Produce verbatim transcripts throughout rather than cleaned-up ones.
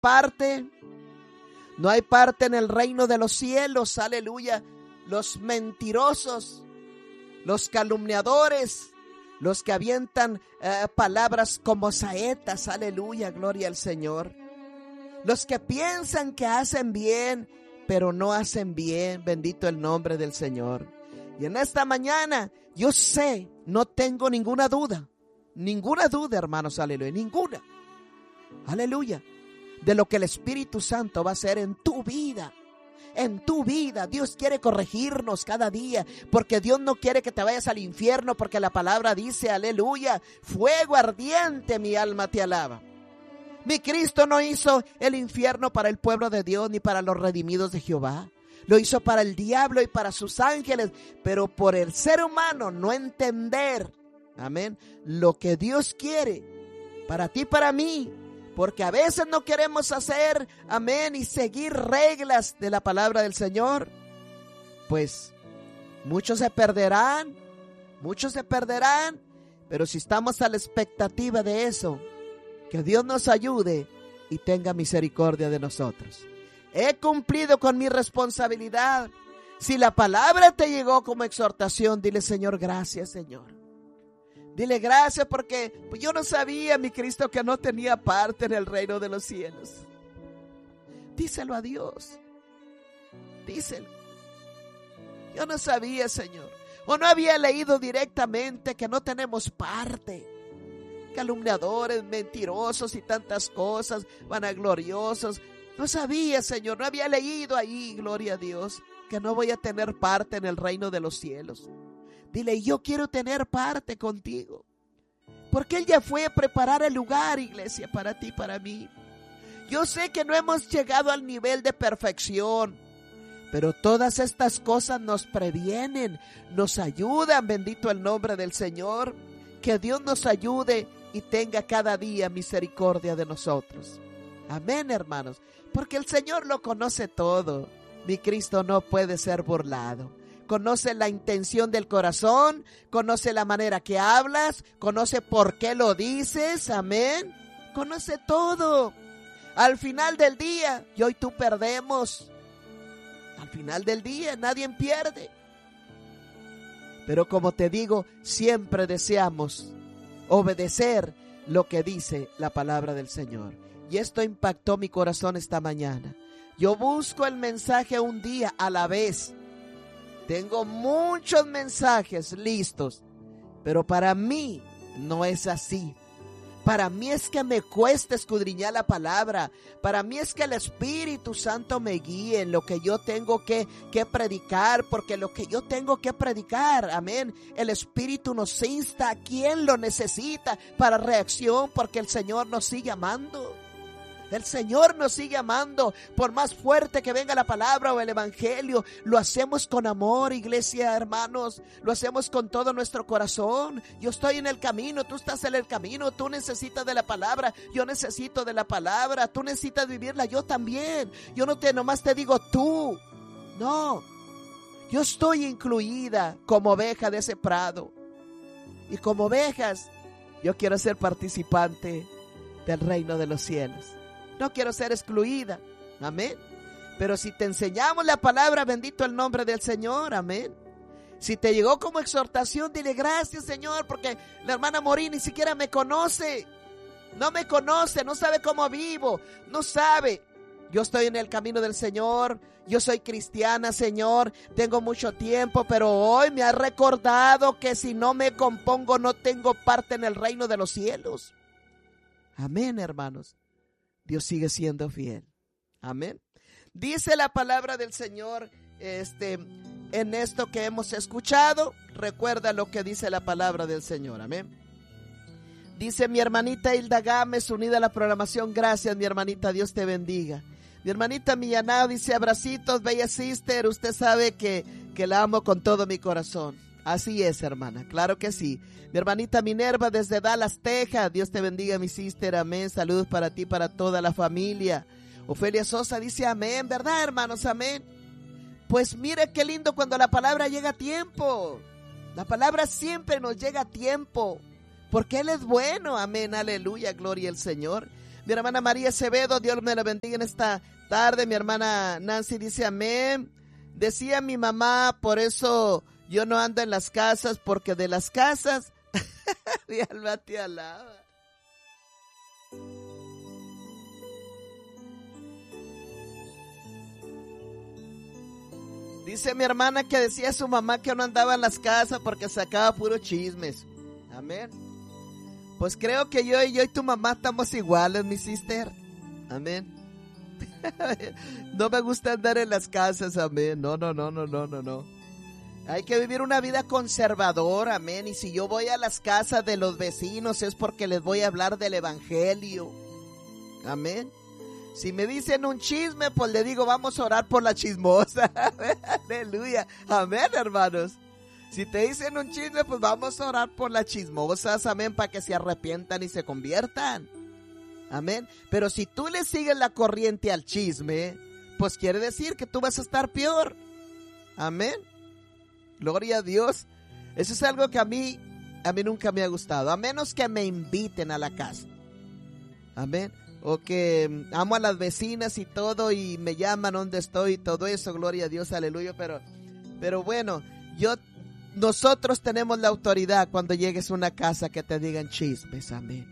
parte. No hay parte en el reino de los cielos, aleluya. Los mentirosos, los calumniadores, los que avientan eh, palabras como saetas, aleluya, gloria al Señor. Los que piensan que hacen bien, pero no hacen bien, bendito el nombre del Señor. Y en esta mañana, yo sé, no tengo ninguna duda, ninguna duda, hermanos, aleluya, ninguna, aleluya, de lo que el Espíritu Santo va a hacer en tu vida. En tu vida, Dios quiere corregirnos cada día, porque Dios no quiere que te vayas al infierno, porque la palabra dice, aleluya, fuego ardiente mi alma te alaba. Mi Cristo no hizo el infierno para el pueblo de Dios, ni para los redimidos de Jehová. Lo hizo para el diablo y para sus ángeles, pero por el ser humano no entender, amén, lo que Dios quiere para ti y para mí. Porque a veces no queremos hacer, amén, y seguir reglas de la palabra del Señor. Pues muchos se perderán, muchos se perderán. Pero si estamos a la expectativa de eso, que Dios nos ayude y tenga misericordia de nosotros. He cumplido con mi responsabilidad. Si la palabra te llegó como exhortación, dile, Señor, gracias, Señor. Dile gracias porque pues yo no sabía, mi Cristo, que no tenía parte en el reino de los cielos. Díselo a Dios. Díselo. Yo no sabía, Señor. O no había leído directamente que no tenemos parte. Calumniadores, mentirosos y tantas cosas, vanagloriosos. No sabía, Señor. No había leído ahí, gloria a Dios, que no voy a tener parte en el reino de los cielos. Dile, yo quiero tener parte contigo. Porque Él ya fue a preparar el lugar, iglesia, para ti, para mí. Yo sé que no hemos llegado al nivel de perfección, pero todas estas cosas nos previenen, nos ayudan, bendito el nombre del Señor. Que Dios nos ayude y tenga cada día misericordia de nosotros. Amén, hermanos. Porque el Señor lo conoce todo. Mi Cristo no puede ser burlado. Conoce la intención del corazón, conoce la manera que hablas, conoce por qué lo dices, amén. Conoce todo. Al final del día, yo y tú perdemos. Al final del día, nadie pierde. Pero como te digo, siempre deseamos obedecer lo que dice la palabra del Señor. Y esto impactó mi corazón esta mañana. Yo busco el mensaje un día a la vez. Tengo muchos mensajes listos, pero para mí no es así. Para mí es que me cuesta escudriñar la palabra. Para mí es que el Espíritu Santo me guíe en lo que yo tengo que, que predicar, porque lo que yo tengo que predicar, amén, el Espíritu nos insta a quien lo necesita para reacción, porque el Señor nos sigue amando. El Señor nos sigue amando. Por más fuerte que venga la palabra o el evangelio, lo hacemos con amor, iglesia, hermanos. Lo hacemos con todo nuestro corazón. Yo estoy en el camino, tú estás en el camino. Tú necesitas de la palabra, yo necesito de la palabra. Tú necesitas vivirla, yo también. Yo no te nomás te digo tú. No, yo estoy incluida como oveja de ese prado. Y como ovejas, yo quiero ser participante del reino de los cielos. No quiero ser excluida, amén. Pero si te enseñamos la palabra, bendito el nombre del Señor, amén. Si te llegó como exhortación, dile gracias, Señor, porque la hermana Morí ni siquiera me conoce. No me conoce, no sabe cómo vivo, no sabe. Yo estoy en el camino del Señor, yo soy cristiana, Señor, tengo mucho tiempo, pero hoy me ha recordado que si no me compongo no tengo parte en el reino de los cielos. Amén, hermanos. Dios sigue siendo fiel. Amén. Dice la palabra del Señor, este, en esto que hemos escuchado, recuerda lo que dice la palabra del Señor. Amén. Dice mi hermanita Hilda Gámez, unida a la programación. Gracias, mi hermanita, Dios te bendiga. Mi hermanita Millanao dice, abracitos, bella sister, usted sabe que, que la amo con todo mi corazón. Así es, hermana, claro que sí. Mi hermanita Minerva desde Dallas, Texas, Dios te bendiga, mi sister, amén. Saludos para ti, para toda la familia. Ofelia Sosa dice amén, ¿verdad, hermanos? Amén. Pues mire qué lindo cuando la palabra llega a tiempo. La palabra siempre nos llega a tiempo, porque Él es bueno, amén, aleluya, gloria al Señor. Mi hermana María Acevedo, Dios me la bendiga en esta tarde. Mi hermana Nancy dice amén. Decía mi mamá, por eso yo no ando en las casas, porque de las casas, mi alma te alaba. Dice mi hermana que decía su mamá que no andaba en las casas porque sacaba puros chismes. Amén. Pues creo que yo y yo y tu mamá estamos iguales, mi sister. Amén. No me gusta andar en las casas, amén. No, no, no, no, no, no, no. Hay que vivir una vida conservadora, amén. Y si yo voy a las casas de los vecinos es porque les voy a hablar del evangelio. Amén. Si me dicen un chisme, pues le digo, vamos a orar por la chismosa. Aleluya. Amén, hermanos. Si te dicen un chisme, pues vamos a orar por las chismosas, amén, para que se arrepientan y se conviertan. Amén. Pero si tú le sigues la corriente al chisme, pues quiere decir que tú vas a estar peor. Amén. Gloria a Dios. Eso es algo que a mí, a mí nunca me ha gustado, a menos que me inviten a la casa. Amén. O que amo a las vecinas y todo y me llaman donde estoy y todo eso, gloria a Dios, aleluya. Pero, pero bueno, yo, nosotros tenemos la autoridad cuando llegues a una casa que te digan chismes, amén.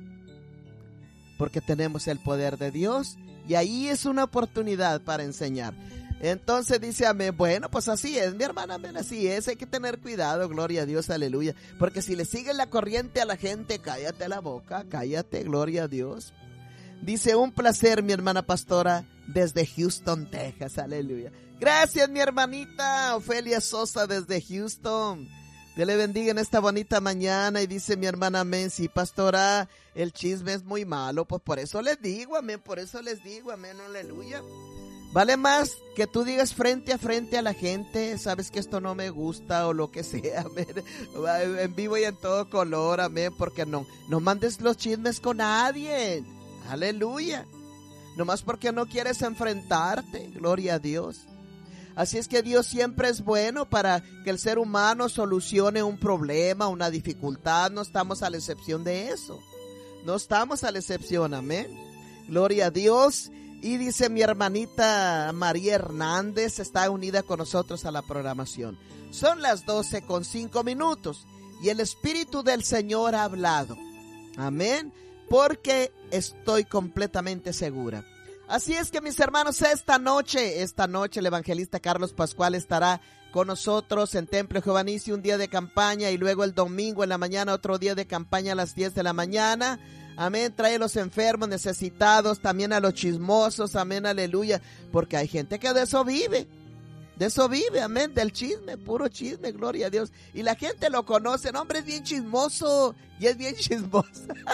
Porque tenemos el poder de Dios y ahí es una oportunidad para enseñar. Entonces dice amén, bueno, pues así es, mi hermana, amén, así es, hay que tener cuidado, gloria a Dios, aleluya. Porque si le sigues la corriente a la gente, cállate la boca, cállate, gloria a Dios. Dice, un placer, mi hermana pastora, desde Houston, Texas, aleluya. Gracias, mi hermanita Ofelia Sosa, desde Houston. Dios le bendiga en esta bonita mañana. Y dice mi hermana, amén, sí, pastora, el chisme es muy malo. Pues por eso les digo, amén, por eso les digo, amén, aleluya. Vale más que tú digas frente a frente a la gente, sabes que esto no me gusta o lo que sea, amén, en vivo y en todo color, amén, porque no, no mandes los chismes con nadie. Aleluya. Nomás porque no quieres enfrentarte. Gloria a Dios. Así es que Dios siempre es bueno para que el ser humano solucione un problema, una dificultad. No estamos a la excepción de eso. No estamos a la excepción. Amén. Gloria a Dios. Y dice mi hermanita María Hernández, está unida con nosotros a la programación. Son las doce con cinco minutos. Y el Espíritu del Señor ha hablado. Amén. Porque estoy completamente segura. Así es que mis hermanos, esta noche, esta noche el evangelista Carlos Pascual estará con nosotros en Templo Jehová Nissi, un día de campaña, y luego el domingo en la mañana otro día de campaña a las diez de la mañana. Amén, trae a los enfermos, necesitados, también a los chismosos, amén, aleluya, porque hay gente que de eso vive. De eso vive, amén, del chisme, puro chisme, gloria a Dios. Y la gente lo conoce, no, hombre, es bien chismoso, y es bien chismoso.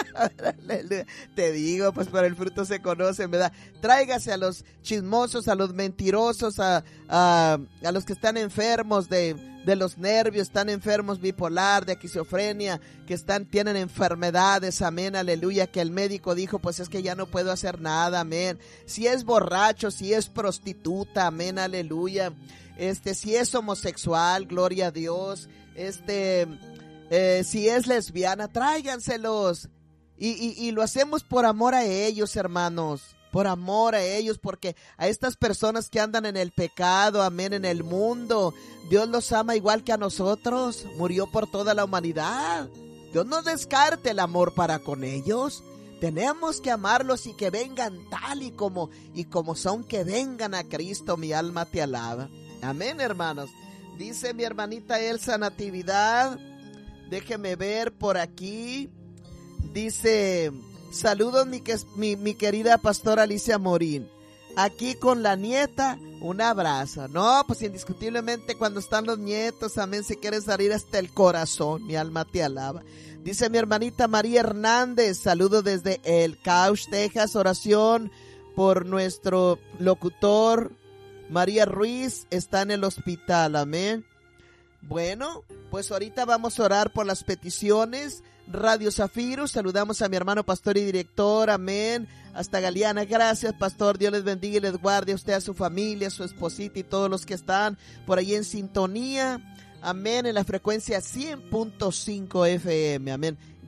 Te digo, pues por el fruto se conocen, ¿verdad? Tráigase a los chismosos, a los mentirosos, a, a, a los que están enfermos de, de los nervios, están enfermos bipolar, de esquizofrenia, que están, tienen enfermedades, amén, aleluya, que el médico dijo, pues es que ya no puedo hacer nada, amén. Si es borracho, si es prostituta, amén, aleluya. Este, si es homosexual, gloria a Dios, este, eh, si es lesbiana, tráiganselos, y, y, y lo hacemos por amor a ellos, hermanos, por amor a ellos, porque a estas personas que andan en el pecado, amén, en el mundo, Dios los ama igual que a nosotros, murió por toda la humanidad, Dios no descarte el amor para con ellos. Tenemos que amarlos y que vengan tal y como, y como son, que vengan a Cristo, mi alma te alaba. Amén, hermanos. Dice mi hermanita Elsa Natividad, déjeme ver por aquí. Dice, saludos mi, mi, mi querida pastora Alicia Morín. Aquí con la nieta, un abrazo. No, pues indiscutiblemente cuando están los nietos, amén, se quiere salir hasta el corazón, mi alma te alaba. Dice mi hermanita María Hernández, saludo desde El Couch, Texas, oración por nuestro locutor María Ruiz, está en el hospital, amén. Bueno, pues ahorita vamos a orar por las peticiones. Radio Zafiro, saludamos a mi hermano pastor y director, amén, hasta Galeana. Gracias, pastor, Dios les bendiga y les guarde a usted, a su familia, a su esposita y todos los que están por ahí en sintonía, amén, en la frecuencia cien punto cinco F M, amén.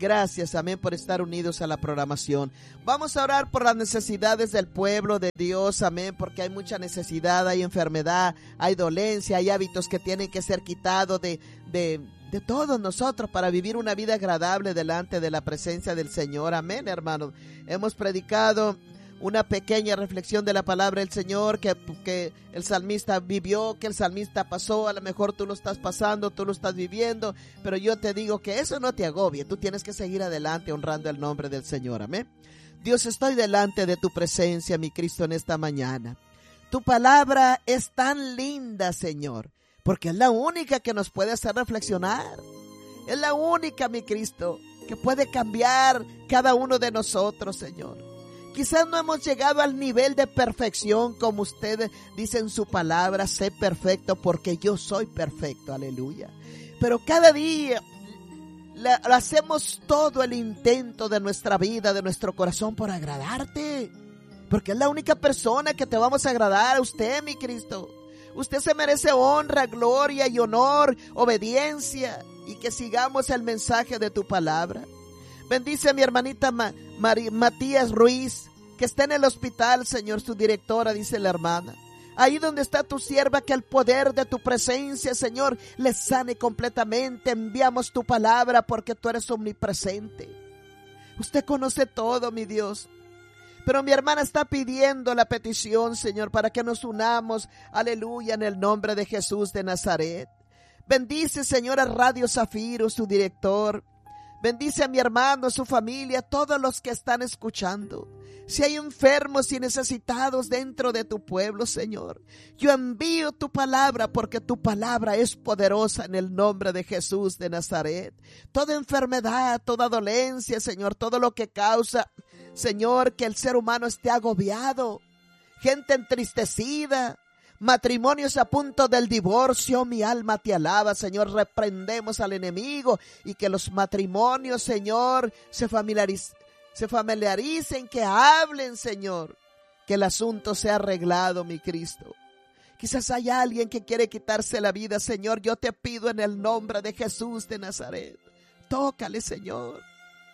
Gracias, amén, por estar unidos a la programación. Vamos a orar por las necesidades del pueblo de Dios, amén, porque hay mucha necesidad, hay enfermedad, hay dolencia, hay hábitos que tienen que ser quitados de, de, de todos nosotros para vivir una vida agradable delante de la presencia del Señor. Amén, hermanos. Hemos predicado una pequeña reflexión de la palabra del Señor que, que el salmista vivió, que el salmista pasó. A lo mejor tú lo estás pasando, tú lo estás viviendo, pero yo te digo que eso no te agobie. Tú tienes que seguir adelante honrando el nombre del Señor. Amén. Dios, estoy delante de tu presencia, mi Cristo, en esta mañana. Tu palabra es tan linda, Señor, porque es la única que nos puede hacer reflexionar. Es la única, mi Cristo, que puede cambiar cada uno de nosotros, Señor. Quizás no hemos llegado al nivel de perfección como usted dice en su palabra, sé perfecto porque yo soy perfecto, aleluya. Pero cada día le, le hacemos todo el intento de nuestra vida, de nuestro corazón por agradarte. Porque es la única persona que te vamos a agradar, a usted, mi Cristo. Usted se merece honra, gloria y honor, obediencia, y que sigamos el mensaje de tu palabra. Bendice a mi hermanita Ma- Mari- Matías Ruiz, que está en el hospital, Señor, su directora, dice la hermana. Ahí donde está tu sierva, que el poder de tu presencia, Señor, le sane completamente. Enviamos tu palabra porque tú eres omnipresente. Usted conoce todo, mi Dios. Pero mi hermana está pidiendo la petición, Señor, para que nos unamos, aleluya, en el nombre de Jesús de Nazaret. Bendice, Señor, a Radio Zafiro, su director. Bendice a mi hermano, a su familia, todos los que están escuchando. Si hay enfermos y necesitados dentro de tu pueblo, Señor, yo envío tu palabra porque tu palabra es poderosa en el nombre de Jesús de Nazaret. Toda enfermedad, toda dolencia, Señor, todo lo que causa, Señor, que el ser humano esté agobiado, gente entristecida, matrimonios a punto del divorcio, mi alma te alaba, Señor. Reprendemos al enemigo y que los matrimonios, Señor, se familiaricen, se familiaricen, que hablen, Señor, que el asunto sea arreglado, mi Cristo. Quizás hay alguien que quiere quitarse la vida, Señor. Yo te pido en el nombre de Jesús de Nazaret, tócale, Señor.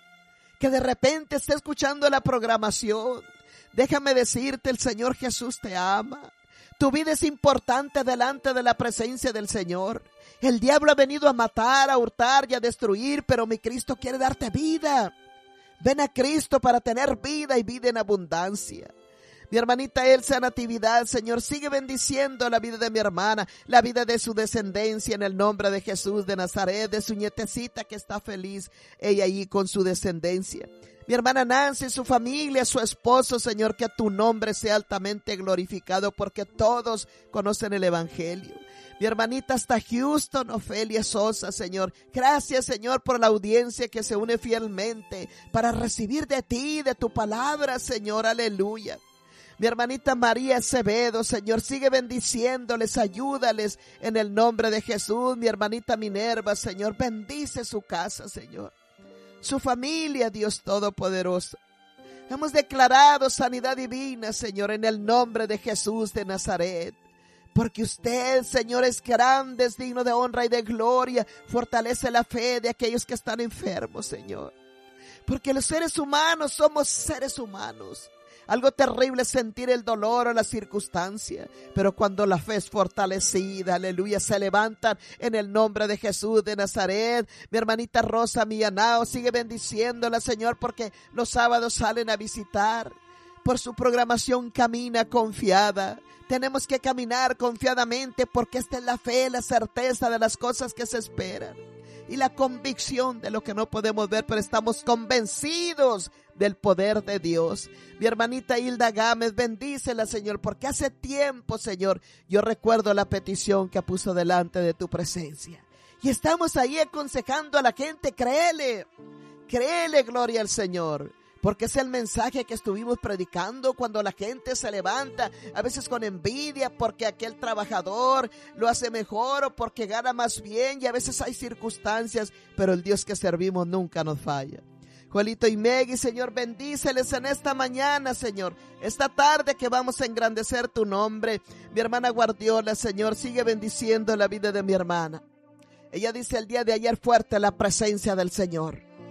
Que de repente esté escuchando la programación. Déjame decirte, el Señor Jesús te ama. Tu vida es importante delante de la presencia del Señor. El diablo ha venido a matar, a hurtar y a destruir, pero mi Cristo quiere darte vida. Ven a Cristo para tener vida y vida en abundancia. Mi hermanita Elsa Natividad, Señor, sigue bendiciendo la vida de mi hermana, la vida de su descendencia en el nombre de Jesús de Nazaret, de su nietecita que está feliz, ella allí con su descendencia. Mi hermana Nancy, su familia, su esposo, Señor, que tu nombre sea altamente glorificado porque todos conocen el Evangelio. Mi hermanita hasta Houston, Ofelia Sosa, Señor. Gracias, Señor, por la audiencia que se une fielmente para recibir de ti, de tu palabra, Señor. Aleluya. Mi hermanita María Acevedo, Señor, sigue bendiciéndoles, ayúdales en el nombre de Jesús. Mi hermanita Minerva, Señor, bendice su casa, Señor. Su familia, Dios Todopoderoso. Hemos declarado sanidad divina, Señor, en el nombre de Jesús de Nazaret. Porque usted, Señor, es grande, es digno de honra y de gloria. Fortalece la fe de aquellos que están enfermos, Señor. Porque los seres humanos somos seres humanos. Algo terrible es sentir el dolor o la circunstancia, pero cuando la fe es fortalecida, aleluya, se levantan en el nombre de Jesús de Nazaret. Mi hermanita Rosa Millanao sigue bendiciéndola, Señor, porque los sábados salen a visitar. Por su programación camina confiada. Tenemos que caminar confiadamente porque esta es la fe, la certeza de las cosas que se esperan. Y la convicción de lo que no podemos ver, pero estamos convencidos del poder de Dios. Mi hermanita Hilda Gámez, bendícela, Señor, porque hace tiempo, Señor, yo recuerdo la petición que puso delante de tu presencia. Y estamos ahí aconsejando a la gente, créele, créele, gloria al Señor. Porque es el mensaje que estuvimos predicando cuando la gente se levanta, a veces con envidia porque aquel trabajador lo hace mejor o porque gana más bien, y a veces hay circunstancias, pero el Dios que servimos nunca nos falla. Juelito y Meggy, Señor, bendíceles en esta mañana, Señor, esta tarde que vamos a engrandecer tu nombre. Mi hermana Guardiola, Señor, sigue bendiciendo la vida de mi hermana. Ella dice el día de ayer fuerte la presencia del Señor.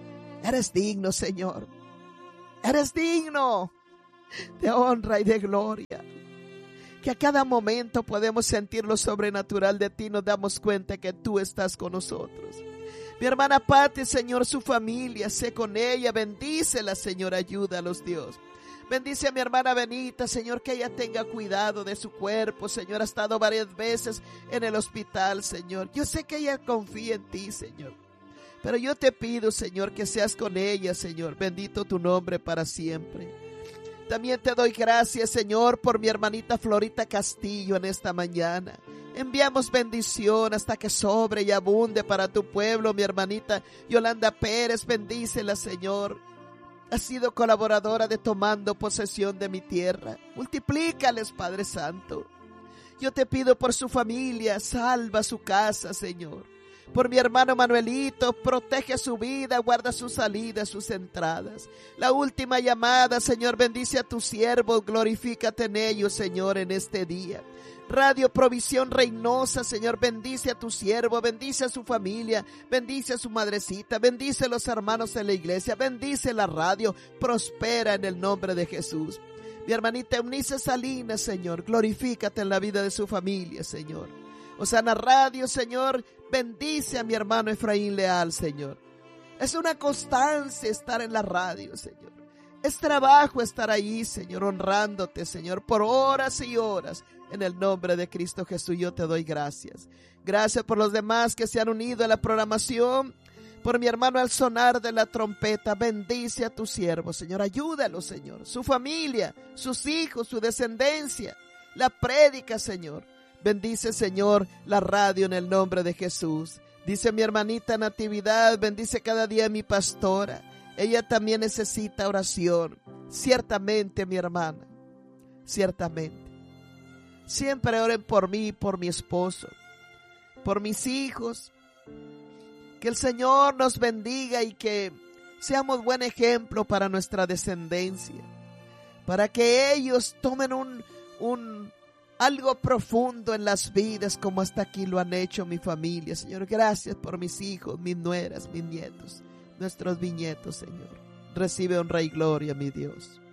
Eres digno, Señor. Eres digno de honra y de gloria. Que a cada momento podemos sentir lo sobrenatural de ti. Nos damos cuenta que tú estás con nosotros. Mi hermana Pati, Señor, su familia, sé con ella. Bendícela, Señor, ayúdalos, Dios. Bendice a mi hermana Benita, Señor, que ella tenga cuidado de su cuerpo, Señor. Ha estado varias veces en el hospital, Señor. Yo sé que ella confía en ti, Señor. Pero yo te pido, Señor, que seas con ella, Señor. Bendito tu nombre para siempre. También te doy gracias, Señor, por mi hermanita Florita Castillo en esta mañana. Enviamos bendición hasta que sobre y abunde para tu pueblo, mi hermanita Yolanda Pérez. Bendícela, Señor. Ha sido colaboradora de Tomando Posesión de mi Tierra. Multiplícales, Padre Santo. Yo te pido por su familia, salva su casa, Señor. Por mi hermano Manuelito, protege su vida, guarda sus salidas, sus entradas. La última llamada, Señor, bendice a tus siervos, glorifícate en ellos, Señor, en este día. Radio Provisión Reynosa, Señor, bendice a tu siervo, bendice a su familia, bendice a su madrecita, bendice a los hermanos en la iglesia, bendice la radio, prospera en el nombre de Jesús. Mi hermanita Eunice Salinas, Señor, glorifícate en la vida de su familia, Señor. Osana Radio, Señor, bendice a mi hermano Efraín Leal, Señor. Es una constancia estar en la radio, Señor. Es trabajo estar ahí, Señor, honrándote, Señor, por horas y horas. En el nombre de Cristo Jesús yo te doy gracias. Gracias por los demás que se han unido a la programación. Por mi hermano al sonar de la trompeta, bendice a tu siervo, Señor. Ayúdalo, Señor. Su familia, sus hijos, su descendencia. La prédica, Señor. Bendice, Señor, la radio en el nombre de Jesús. Dice mi hermanita Natividad, bendice cada día a mi pastora. Ella también necesita oración. Ciertamente, mi hermana, ciertamente. Siempre oren por mí, por mi esposo, por mis hijos. Que el Señor nos bendiga y que seamos buen ejemplo para nuestra descendencia. Para que ellos tomen un, un algo profundo en las vidas como hasta aquí lo han hecho mi familia. Señor, gracias por mis hijos, mis nueras, mis nietos, nuestros bisnietos, Señor. Recibe honra y gloria, mi Dios.